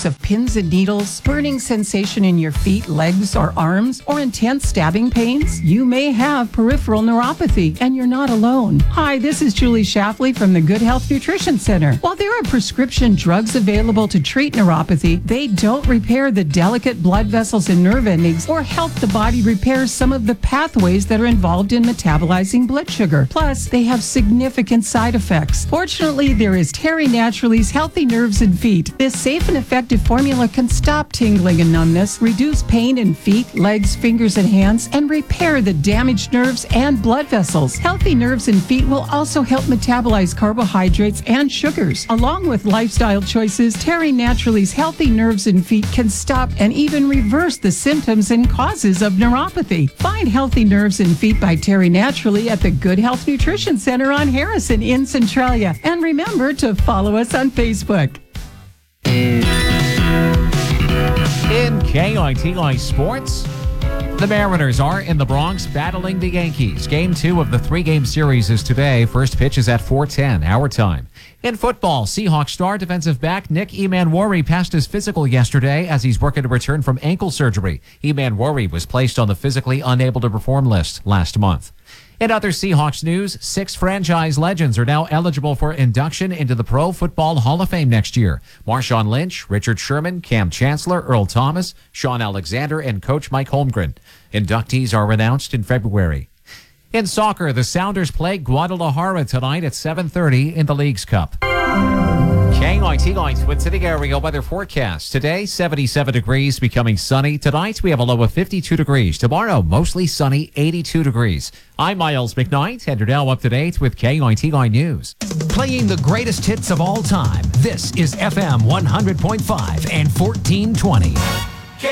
effects of pins and needles, burning sensation in your feet, legs, or arms, or intense stabbing pains? You may have peripheral neuropathy, and you're not alone. Hi, this is Julie Shafley from the Good Health Nutrition Center. While there are prescription drugs available to treat neuropathy, they don't repair the delicate blood vessels and nerve endings or help the body repair some of the pathways that are involved in metabolizing blood sugar. Plus, they have significant side effects. Fortunately, there is Terry Naturally's Healthy Nerves and Feet. This safe and effective formula can stop tingling and numbness, reduce pain in feet, legs, fingers, and hands, and repair the damaged nerves and blood vessels. Healthy Nerves and Feet will also help metabolize carbohydrates and sugars. Along with lifestyle choices, Terry Naturally's Healthy Nerves and Feet can stop and even reverse the symptoms and causes of neuropathy. Find Healthy Nerves and Feet by Terry Naturally at the Good Health Nutrition Center on Harrison in Centralia. And remember to follow us on Facebook. In KITI Sports, the Mariners are in the Bronx battling the Yankees. Game 2 of the 3-game series is today. First pitch is at 4:10 our time. In football, Seahawks star defensive back Nick Emanwori passed his physical yesterday as he's working to return from ankle surgery. Emanwori was placed on the physically unable to perform list last month. In other Seahawks news, 6 franchise legends are now eligible for induction into the Pro Football Hall of Fame next year. Marshawn Lynch, Richard Sherman, Cam Chancellor, Earl Thomas, Sean Alexander, and Coach Mike Holmgren. Inductees are announced in February. In soccer, the Sounders play Guadalajara tonight at 7:30 in the Leagues Cup. KITI Twin City area weather forecast. Today, 77 degrees, becoming sunny. Tonight, we have a low of 52 degrees. Tomorrow, mostly sunny, 82 degrees. I'm Miles McKnight, and you're now up to date with KITI News. Playing the greatest hits of all time. This is FM 100.5 and 1420.